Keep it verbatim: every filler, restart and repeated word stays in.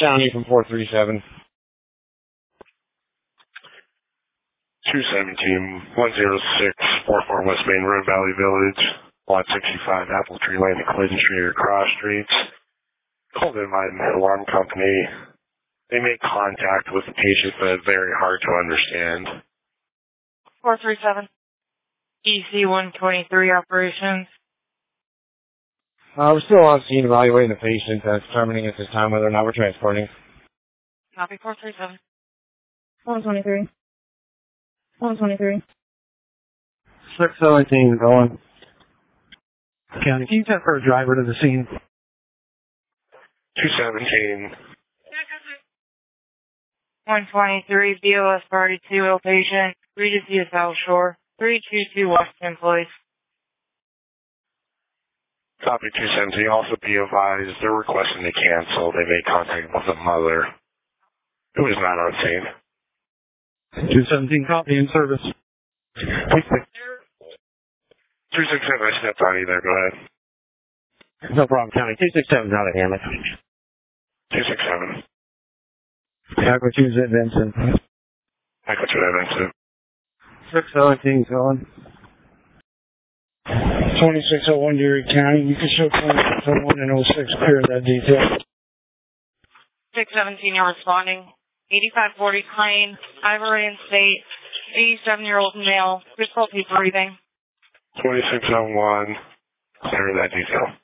County from four three seven. two seventeen, one oh six, forty-four West Main Road, Valley Village, Lot sixty-five, Apple Tree Lane, and Clinton Street are cross streets. Called in my alarm company. They make contact with the patient, but it's very hard to understand. four three seven. E C one twenty-three operations. Uh, we're still on scene evaluating the patient and determining at this time whether or not we're transporting. Copy four three seven. one twenty-three. one twenty-three. six seventeen, going. County, can you send for a driver to the scene? two seventeen. one twenty-three, B O S Party two, ill patient, Regency of South Shore, three two two Washington Place. Copy two seventeen. Also be advised, they're requesting to cancel. They made contact with the mother, who is not on scene. two seventeen, copy in service. two six seven, I stepped on you there. Go ahead. No problem, County. two six seven, out of Hammett. two six seven. Aqua two at Vincent. Aqua two at Vincent. six seventeen, going. twenty-six oh one, Erie County. You can show twenty-six oh one and oh six, clear that detail. six seventeen, you're responding. eighty-five forty Crane, Ivorian State, eighty-seven-year-old male, difficulty breathing. twenty-six oh one, clear that detail.